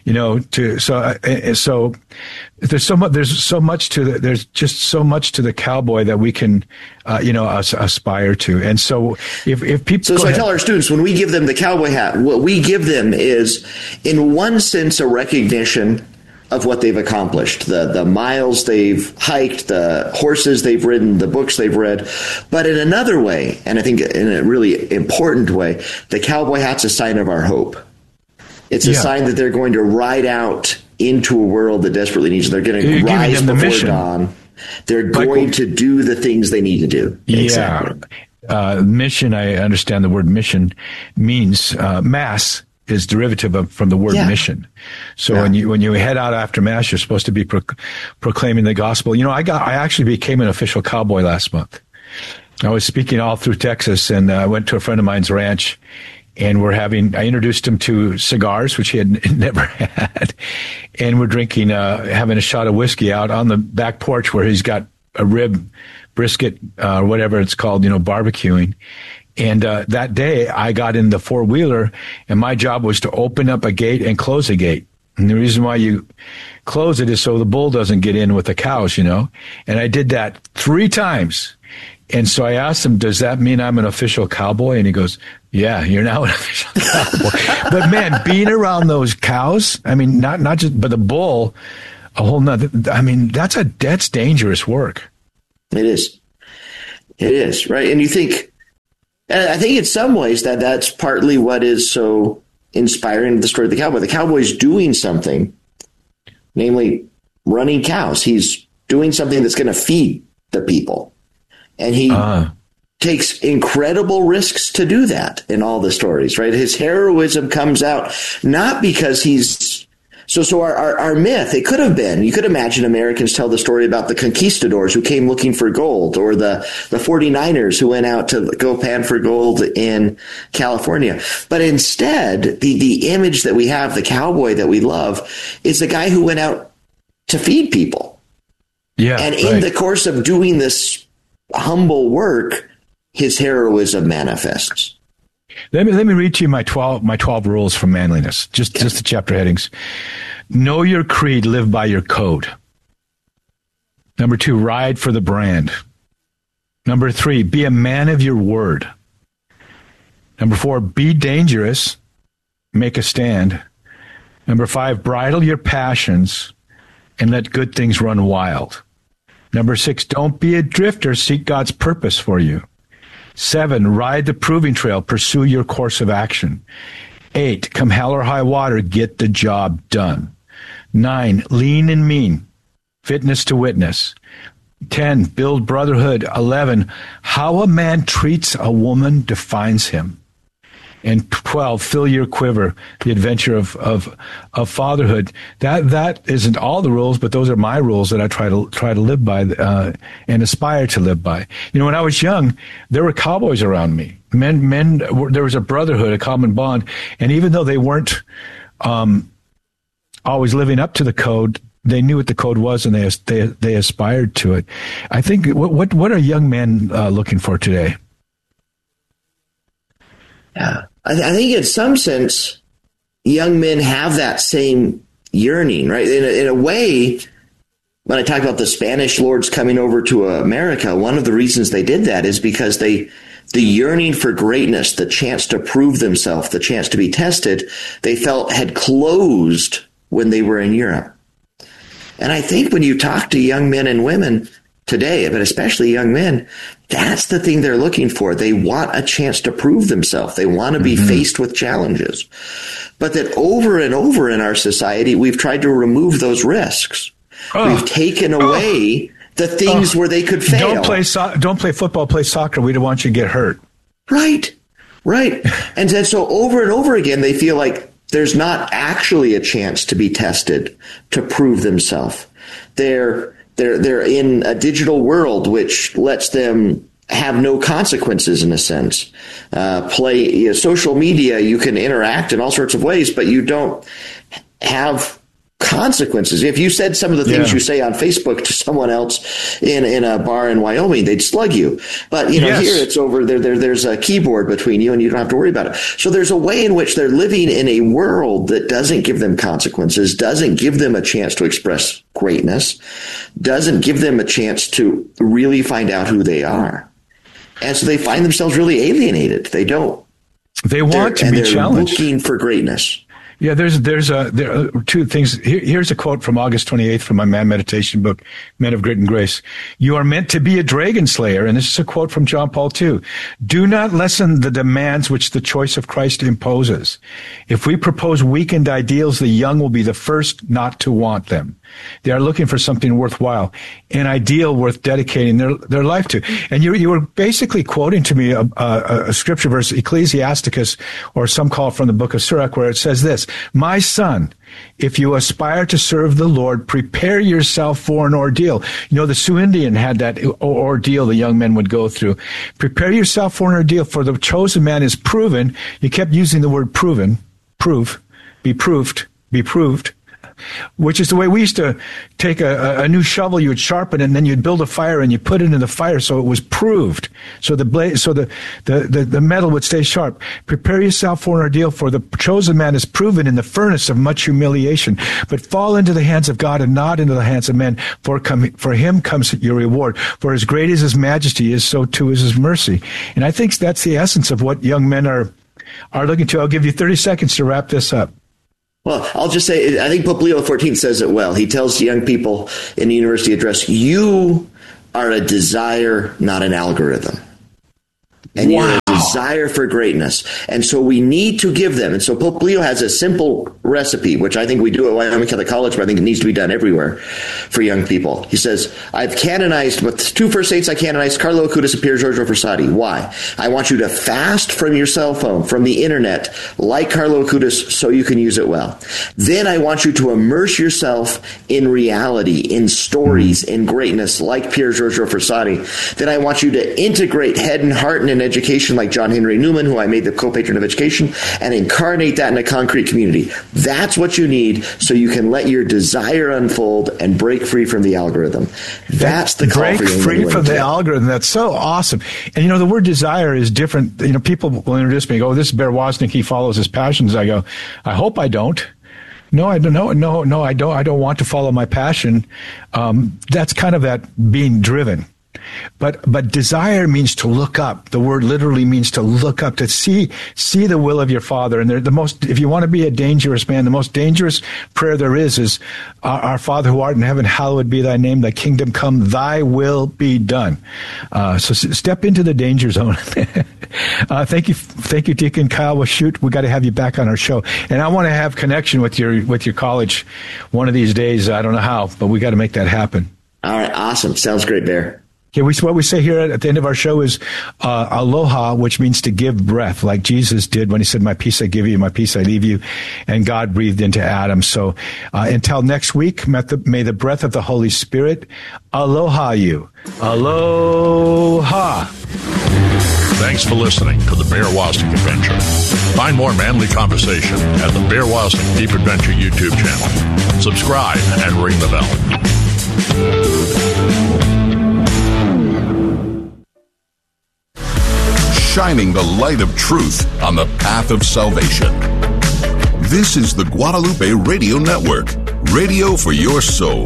So there's so much to the cowboy that we can, aspire to. And so if people, so I tell our students when we give them the cowboy hat, what we give them is, in one sense, a recognition of what they've accomplished, the miles they've hiked, the horses they've ridden, the books they've read. But in another way, and I think in a really important way, the cowboy hat's a sign of our hope. It's a sign that they're going to ride out into a world that desperately needs them. They're going to rise before dawn. They're going to do the things they need to do. Exactly. Mission, I understand the word mission means mass. is derivative from the word mission. So when you head out after Mass, you're supposed to be proclaiming the gospel. You know, I actually became an official cowboy last month. I was speaking all through Texas, and I went to a friend of mine's ranch, and I introduced him to cigars, which he had never had, and we're drinking, having a shot of whiskey out on the back porch where he's got a rib brisket, whatever it's called, barbecuing. And that day I got in the four-wheeler, and my job was to open up a gate and close a gate. And the reason why you close it is so the bull doesn't get in with the cows, And I did that 3 times. And so I asked him, does that mean I'm an official cowboy? And he goes, yeah, you're now an official cowboy. But man, being around those cows, I mean, not just, but the bull, a whole nother, I mean, that's dangerous work. It is, right? And I think in some ways that's partly what is so inspiring to the story of the cowboy. The cowboy's doing something, namely running cows. He's doing something that's going to feed the people. And he takes incredible risks to do that in all the stories, right? His heroism comes out not because he's... So our myth, it could have been, you could imagine Americans tell the story about the conquistadors who came looking for gold, or the 49ers who went out to go pan for gold in California. But instead, the image that we have, the cowboy that we love, is the guy who went out to feed people. Yeah, and in the course of doing this humble work, his heroism manifests. Let me read to you my 12 rules for manliness. Just the chapter headings. Know your creed, live by your code. Number 2, ride for the brand. Number 3, be a man of your word. Number 4, be dangerous, make a stand. Number 5, bridle your passions and let good things run wild. Number 6, don't be a drifter, seek God's purpose for you. 7, ride the proving trail, pursue your course of action. 8, come hell or high water, get the job done. 9, lean and mean, fitness to witness. 10, build brotherhood. 11, how a man treats a woman defines him. And 12, fill your quiver, the adventure of fatherhood. That isn't all the rules, but those are my rules that I try to live by and aspire to live by. When I was young, there were cowboys around me. Men. There was a brotherhood, a common bond, and even though they weren't always living up to the code, they knew what the code was, and they aspired to it. I think what are young men looking for today? Yeah. I think in some sense, young men have that same yearning, right? In a way, when I talk about the Spanish lords coming over to America, one of the reasons they did that is because the yearning for greatness, the chance to prove themselves, the chance to be tested, they felt had closed when they were in Europe. And I think when you talk to young men and women today, but especially young men, that's the thing they're looking for. They want a chance to prove themselves. They want to be faced with challenges. But that over and over in our society, we've tried to remove those risks. We've taken away the things where they could fail. Don't play football, play soccer. We don't want you to get hurt. Right. And then so over and over again, they feel like there's not actually a chance to be tested, to prove themselves. They're in a digital world which lets them have no consequences in a sense. Social media, you can interact in all sorts of ways, but you don't have consequences. If you said some of the things you say on Facebook to someone else in a bar in Wyoming, they'd slug you. But here it's over. There's a keyboard between you, and you don't have to worry about it. So there's a way in which they're living in a world that doesn't give them consequences, doesn't give them a chance to express greatness, doesn't give them a chance to really find out who they are. And so they find themselves really alienated. They don't. They want to be challenged. Looking for greatness. Yeah, there are 2 things. Here's a quote from August 28th from my Man Meditation book, Men of Grit and Grace. You are meant to be a dragon slayer. And this is a quote from John Paul II. Do not lessen the demands which the choice of Christ imposes. If we propose weakened ideals, the young will be the first not to want them. They are looking for something worthwhile, an ideal worth dedicating their life to. And you were basically quoting to me a scripture verse, Ecclesiasticus, or some call it from the book of Sirach, where it says this: "My son, if you aspire to serve the Lord, prepare yourself for an ordeal." You know, the Sioux Indian had that ordeal the young men would go through. Prepare yourself for an ordeal, for the chosen man is proven. You kept using the word proven, prove, be proved, which is the way we used to take a new shovel. You would sharpen it, and then you'd build a fire, and you put it in the fire so it was proved, so the metal would stay sharp. Prepare yourself for an ordeal, for the chosen man is proven in the furnace of much humiliation. But fall into the hands of God and not into the hands of men, for him comes your reward. For as great as his majesty is, so too is his mercy. And I think that's the essence of what young men are looking to. I'll give you 30 seconds to wrap this up. Well, I'll just say, I think Pope Leo XIV says it well. He tells young people in the university address, you are a desire, not an algorithm. And you're a desire for greatness. And so we need to give them. And so Pope Leo has a simple recipe, which I think we do at Wyoming Catholic College, but I think it needs to be done everywhere for young people. He says, I've canonized, with 2 first saints I canonized, Carlo Acutis and Pier Giorgio Frassati. Why? I want you to fast from your cell phone, from the internet, like Carlo Acutis, so you can use it well. Then I want you to immerse yourself in reality, in stories, in greatness, like Pier Giorgio Frassati. Then I want you to integrate head and heart and education, like John Henry Newman, who I made the co-patron of education, and incarnate that in a concrete community. That's what you need, so you can let your desire unfold and break free from the algorithm. That's the call for break free from the algorithm. That's so awesome. And the word desire is different. People will introduce me and go, "Oh, this is Bear Wozniak. He follows his passions." I go, "I hope I don't." No, I don't. No, I don't. I don't want to follow my passion. That's kind of that being driven. But desire means to look up. The word literally means to look up, to see the will of your Father. And if you want to be a dangerous man, the most dangerous prayer there is our Father who art in heaven, hallowed be thy name, thy kingdom come, thy will be done. So step into the danger zone. Thank you, Deacon Kyle. Well, shoot, we got to have you back on our show. And I want to have connection with your college one of these days. I don't know how, but we got to make that happen. All right. Awesome. Sounds great, Bear. Yeah, what we say here at the end of our show is aloha, which means to give breath, like Jesus did when he said, "My peace I give you, my peace I leave you," and God breathed into Adam. So until next week, may the breath of the Holy Spirit aloha you. Aloha. Thanks for listening to the Bear Wozniak Adventure. Find more manly conversation at the Bear Wozniak Deep Adventure YouTube channel. Subscribe and ring the bell. Shining the light of truth on the path of salvation. This is the Guadalupe Radio Network, radio for your soul.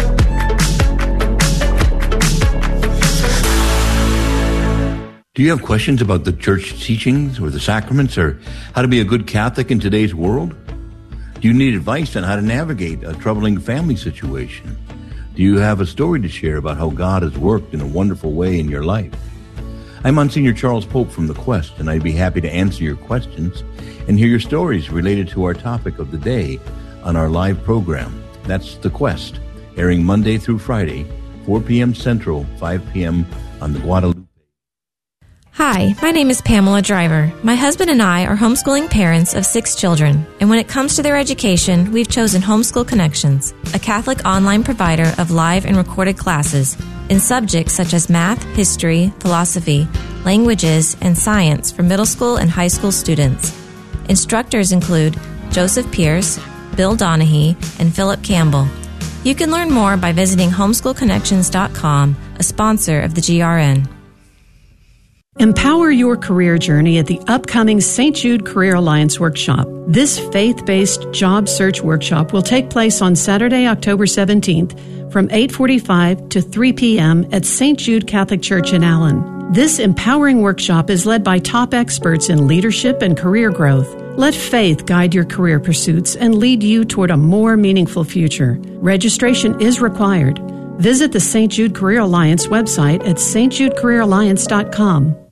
Do you have questions about the church teachings or the sacraments or how to be a good Catholic in today's world? Do you need advice on how to navigate a troubling family situation? Do you have a story to share about how God has worked in a wonderful way in your life? I'm Monsignor Charles Pope from The Quest, and I'd be happy to answer your questions and hear your stories related to our topic of the day on our live program. That's The Quest, airing Monday through Friday, 4 p.m. Central, 5 p.m. on the Guadalupe. Hi, my name is Pamela Driver. My husband and I are homeschooling parents of 6 children, and when it comes to their education, we've chosen Homeschool Connections, a Catholic online provider of live and recorded classes in subjects such as math, history, philosophy, languages, and science for middle school and high school students. Instructors include Joseph Pierce, Bill Donahue, and Philip Campbell. You can learn more by visiting homeschoolconnections.com, a sponsor of the GRN. Empower your career journey at the upcoming St. Jude Career Alliance Workshop. This faith-based job search workshop will take place on Saturday, October 17th from 8:45 to 3 p.m. at St. Jude Catholic Church in Allen. This empowering workshop is led by top experts in leadership and career growth. Let faith guide your career pursuits and lead you toward a more meaningful future. Registration is required. Visit the St. Jude Career Alliance website at stjudecareeralliance.com.